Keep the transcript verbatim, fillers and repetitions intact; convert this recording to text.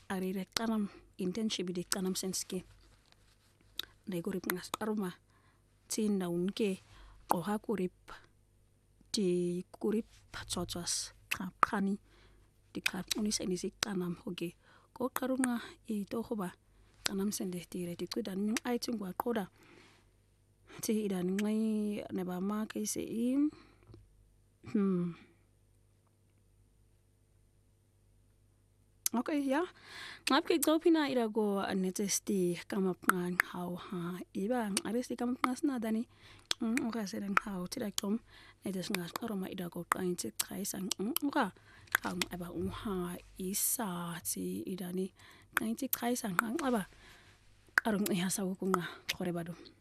arire qanam internship di qanam senski dai kurip ngas aruma tin naunke qoha kurip di kurip tsotsos qani di qap unis enisi qanam hoge ko qarunga I to khoba qanam sende tire di kudan min aitin gwa qoda ti idan ngai ne ba ma kai se im hmm okay ya ngap ke gopina ira go anetesti kamap ngan how ha iba aresti kamap ngasna dani oka seren how tira kom netes ngas aroma ida go kainti kaisang oka ang aba unha isa ti idani kainti kaisang ang aba arung ihasa kunga kore badu